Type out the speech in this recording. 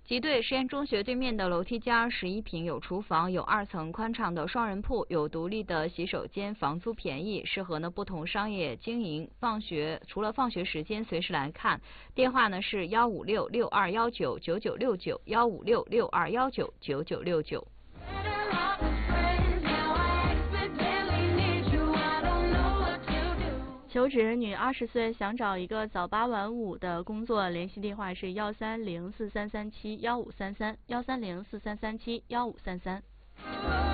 吉对实验中学对面的楼梯间11平，有厨房，有2层宽敞的双人铺，有独立的洗手间，房租便宜，适合不同商业经营。除了放学时间随时来看。电话是156-6219-9969，156-6219-9969。 求职女20岁，想找一个早8晚5的工作，联系电话是13043371533，13043371533。